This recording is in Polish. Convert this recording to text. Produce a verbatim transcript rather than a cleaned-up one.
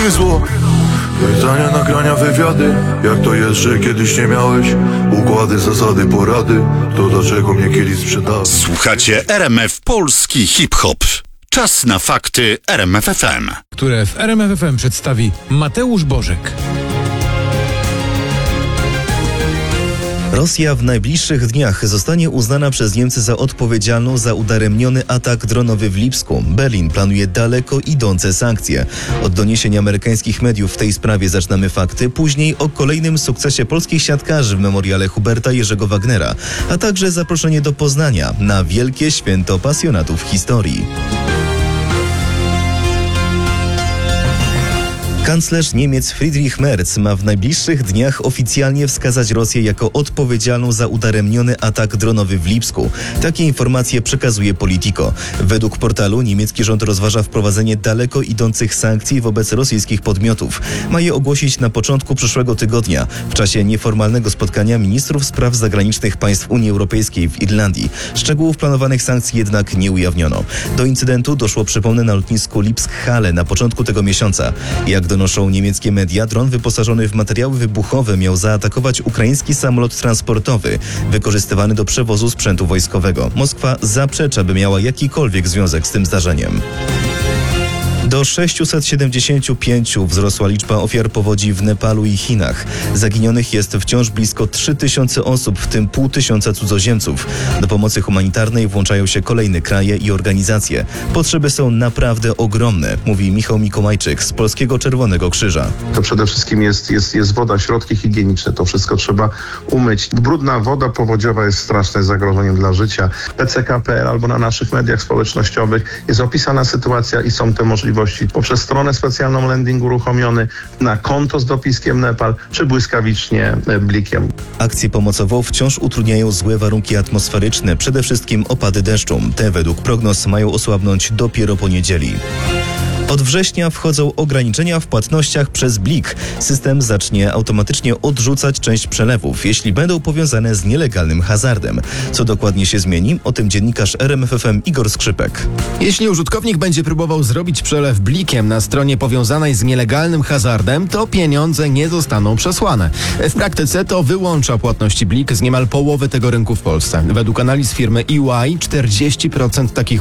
zło. Pytania, nagrania, wywiady. Jak to jest, że kiedyś nie miałeś? Układy, zasady, porady. To dlaczego mnie kiedyś sprzedałeś? Słuchacie R M F Polski Hip-Hop. Czas na fakty R M F F M, które w R M F F M przedstawi Mateusz Bożek. Rosja w najbliższych dniach zostanie uznana przez Niemcy za odpowiedzialną za udaremniony atak dronowy w Lipsku. Berlin planuje daleko idące sankcje. Od doniesień amerykańskich mediów w tej sprawie zaczynamy fakty, później o kolejnym sukcesie polskich siatkarzy w memoriale Huberta Jerzego Wagnera, a także zaproszenie do Poznania na wielkie święto pasjonatów historii. Kanclerz Niemiec Friedrich Merz ma w najbliższych dniach oficjalnie wskazać Rosję jako odpowiedzialną za udaremniony atak dronowy w Lipsku. Takie informacje przekazuje Politico. Według portalu niemiecki rząd rozważa wprowadzenie daleko idących sankcji wobec rosyjskich podmiotów. Ma je ogłosić na początku przyszłego tygodnia, w czasie nieformalnego spotkania ministrów spraw zagranicznych państw Unii Europejskiej w Irlandii. Szczegółów planowanych sankcji jednak nie ujawniono. Do incydentu doszło, przypomnę, na lotnisku Lipsk-Halle na początku tego miesiąca. Jak donoszą niemieckie media, dron wyposażony w materiały wybuchowe miał zaatakować ukraiński samolot transportowy wykorzystywany do przewozu sprzętu wojskowego. Moskwa zaprzecza, by miała jakikolwiek związek z tym zdarzeniem. Do sześciuset siedemdziesięciu pięciu wzrosła liczba ofiar powodzi w Nepalu i Chinach. Zaginionych jest wciąż blisko trzy tysiące osób, w tym pół tysiąca cudzoziemców. Do pomocy humanitarnej włączają się kolejne kraje i organizacje. Potrzeby są naprawdę ogromne, mówi Michał Mikołajczyk z Polskiego Czerwonego Krzyża. To przede wszystkim jest, jest, jest woda, środki higieniczne. To wszystko trzeba umyć. Brudna woda powodziowa jest strasznym zagrożeniem dla życia. P C K kropka P L albo na naszych mediach społecznościowych jest opisana sytuacja i są te możliwości. Poprzez stronę specjalną landing uruchomiony, na konto z dopiskiem Nepal, czy błyskawicznie blikiem. Akcję pomocową wciąż utrudniają złe warunki atmosferyczne, przede wszystkim opady deszczu. Te według prognoz mają osłabnąć dopiero po niedzieli. Od września wchodzą ograniczenia w płatnościach przez Blik. System zacznie automatycznie odrzucać część przelewów, jeśli będą powiązane z nielegalnym hazardem. Co dokładnie się zmieni? O tym dziennikarz R M F F M Igor Skrzypek. Jeśli użytkownik będzie próbował zrobić przelew blikiem na stronie powiązanej z nielegalnym hazardem, to pieniądze nie zostaną przesłane. W praktyce to wyłącza płatności Blik z niemal połowy tego rynku w Polsce. Według analiz firmy E Y czterdzieści procent takich